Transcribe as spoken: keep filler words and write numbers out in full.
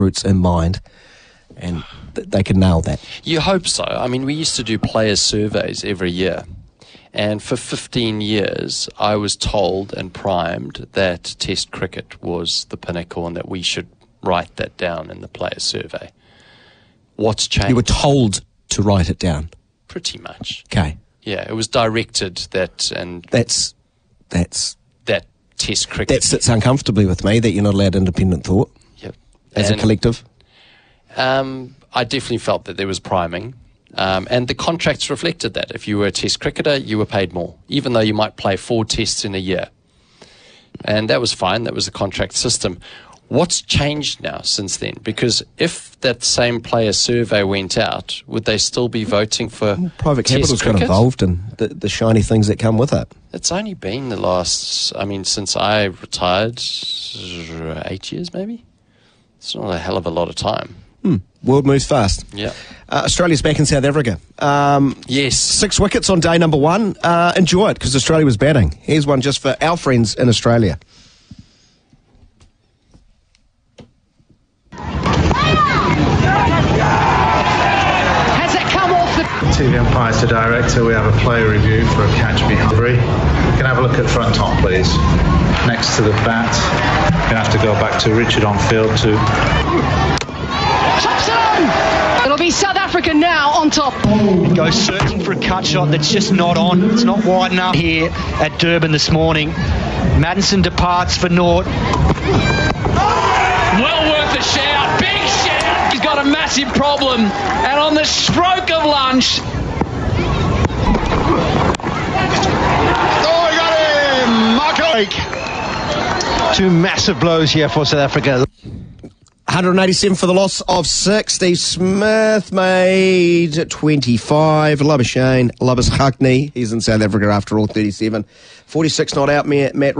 roots in mind, and th- they can nail that. You hope so. I mean, we used to do player surveys every year. And for fifteen years, I was told and primed that Test cricket was the pinnacle and that we should write that down in the player survey. What's changed? You were told to write it down? Pretty much. Okay. Yeah, it was directed that and That's, that's, that Test cricket. that sits uncomfortably with me, that you're not allowed independent thought Yep. as And, a collective. Um, I definitely felt that there was priming. Um, and the contracts reflected that. If you were a Test cricketer, you were paid more, even though you might play four tests in a year. And that was fine. That was the contract system. What's changed now since then? Because if that same player survey went out, would they still be voting for Private Test capital's got cricket? involved in the, the shiny things that come with it. It's only been the last, I mean, since I retired, eight years maybe? It's not a hell of a lot of time. Hmm. World moves fast. Yeah. Uh, Australia's back in South Africa. Um, Yes. Six wickets on day number one. Uh, enjoy it, because Australia was batting. Here's one just for our friends in Australia. Has it come off the... T V umpire to director, we have a player review for a catch behind. We can have a look at front top, please. Next to the bat, we have to go back to Richard on field to... It'll be South Africa now on top. Goes searching for a cut shot that's just not on. It's not wide enough here at Durban this morning. Maddinson departs for naught. Well worth a shout. Big shout. He's got a massive problem. And on the stroke of lunch. Oh, he got him! Marco. Two massive blows here for South Africa. one eighty-seven for the loss of six. Steve Smith made twenty-five. Labuschagne, Labuschagne, he's in South Africa after all, thirty-seven. forty-six not out, Matt